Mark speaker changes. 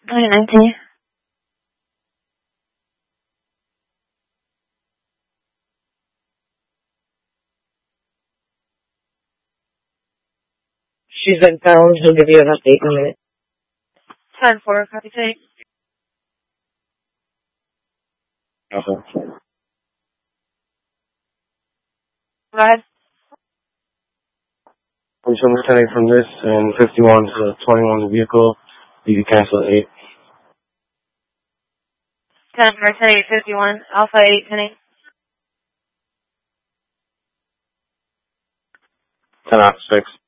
Speaker 1: 19.
Speaker 2: She's been found. He'll give you an update in a minute.
Speaker 1: 10-4, copy tape.
Speaker 3: Okay.
Speaker 1: Go ahead.
Speaker 3: I'm still returning from this and 51 to 21 vehicle. You can cancel at 8.
Speaker 1: 10, Merton 851, Alpha 8, pending.
Speaker 3: 10 after 6.